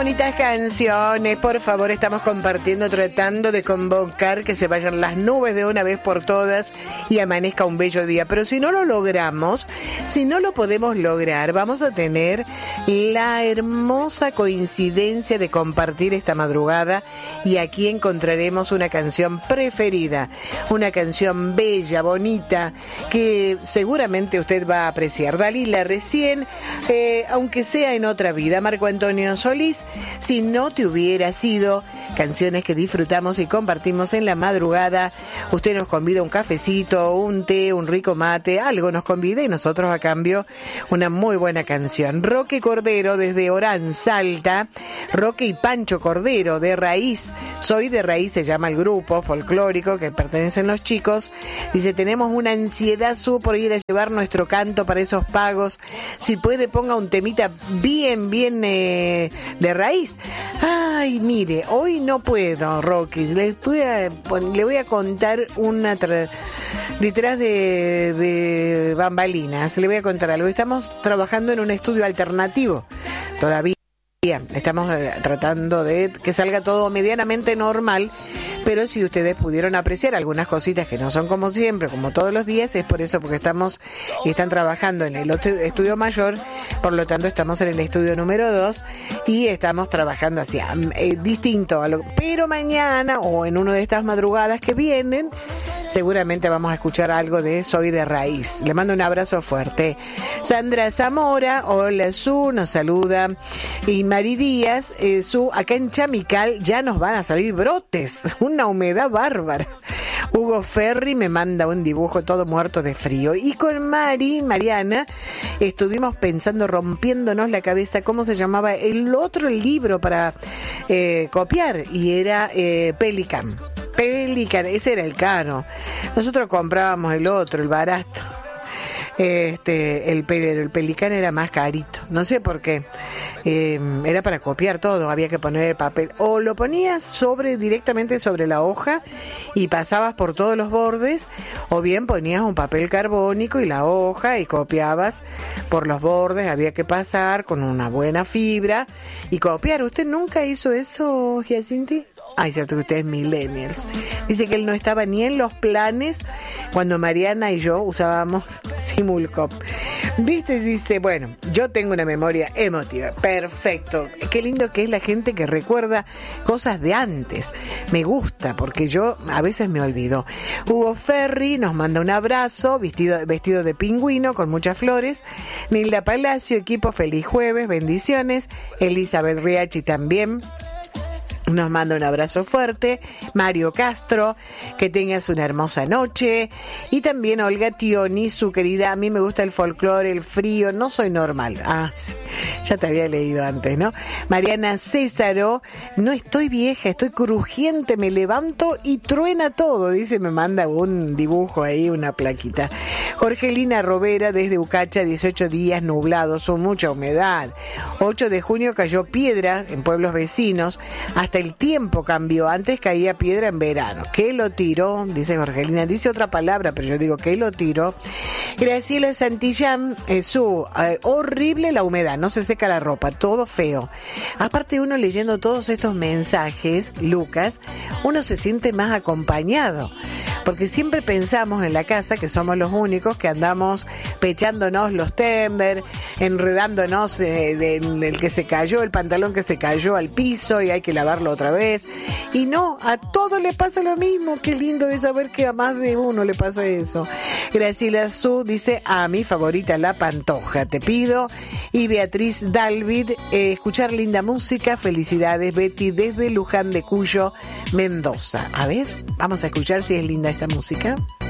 bonitas canciones, por favor, estamos compartiendo, tratando de convocar que se vayan las nubes de una vez por todas y amanezca un bello día. Pero si no lo logramos, si no lo podemos lograr, vamos a tener la hermosa coincidencia de compartir esta madrugada y aquí encontraremos una canción preferida, una canción bella, bonita, que seguramente usted va a apreciar. Dalila recién, aunque sea en otra vida, Marco Antonio Solís, si no te hubiera sido, canciones que disfrutamos y compartimos en la madrugada. Usted nos convida un cafecito, un té, un rico mate, algo nos convida y nosotros a cambio una muy buena canción. Roque Cordero desde Orán, Salta. Roque y Pancho Cordero de Raíz. Soy de Raíz, se llama el grupo folclórico que pertenecen los chicos. Dice, tenemos una ansiedad por ir a llevar nuestro canto para esos pagos. Si puede, ponga un temita bien de Raíz. Ay, mire, hoy no puedo, Rocky. Le voy a contar una detrás de bambalinas. Le voy a contar algo. Estamos trabajando en un estudio alternativo. Todavía estamos tratando de que salga todo medianamente normal. Pero si ustedes pudieron apreciar algunas cositas que no son como siempre, como todos los días, es por eso, porque están trabajando en el estudio mayor, por lo tanto estamos en el estudio número 2 y estamos trabajando así, distinto a pero mañana o en una de estas madrugadas que vienen, seguramente vamos a escuchar algo de Soy de Raíz. Le mando un abrazo fuerte. Sandra Zamora, hola Su, nos saluda. Y Mari Díaz, acá en Chamical ya nos van a salir brotes, una humedad bárbara. Hugo Ferri me manda un dibujo todo muerto de frío. Y con Mariana, estuvimos pensando, rompiéndonos la cabeza, cómo se llamaba el otro libro para copiar, y era Pelican, ese era el caro. Nosotros comprábamos el otro, el barato. El Pelicán era más carito, no sé por qué. Era para copiar todo, había que poner el papel, o lo ponías directamente sobre la hoja y pasabas por todos los bordes, o bien ponías un papel carbónico y la hoja y copiabas por los bordes, había que pasar con una buena fibra y copiar. ¿Usted nunca hizo eso, Giacinti? Ay, cierto que usted es millennials. Dice que él no estaba ni en los planes cuando Mariana y yo usábamos Simulcop. ¿Viste? Dice, bueno, yo tengo una memoria emotiva. Perfecto. Qué lindo que es la gente que recuerda cosas de antes. Me gusta, porque yo a veces me olvido. Hugo Ferri nos manda un abrazo, vestido de pingüino, con muchas flores. Nilda Palacio, equipo, feliz jueves, bendiciones. Elizabeth Riachi también nos manda un abrazo fuerte. Mario Castro, que tengas una hermosa noche. Y también Olga Tioni, su querida, a mí me gusta el folclore, el frío, no soy normal. Ah, sí, ya te había leído antes, ¿no? Mariana Césaro, no estoy vieja, estoy crujiente, me levanto y truena todo, dice, me manda un dibujo ahí, una plaquita. Jorgelina Robera, desde Ucacha, 18 días nublados, con mucha humedad. 8 de junio cayó piedra en pueblos vecinos, hasta el tiempo cambió, antes caía piedra en verano. ¿Qué lo tiró? Dice Jorgelina, dice otra palabra, pero yo digo, ¿qué lo tiró? Graciela Santillán, horrible la humedad, no se seca la ropa, todo feo. Aparte, uno leyendo todos estos mensajes, Lucas, uno se siente más acompañado, porque siempre pensamos en la casa que somos los únicos que andamos pechándonos los tender, enredándonos en el que se cayó, el pantalón que se cayó al piso y hay que lavarlo otra vez. Y no, a todo le pasa lo mismo. Qué lindo es saber que a más de uno le pasa eso. Graciela Su dice, a mi favorita La Pantoja, te pido. Y Beatriz Dalvid, escuchar linda música. Felicidades, Betty, desde Luján de Cuyo, Mendoza. A ver, vamos a escuchar si es linda esta música.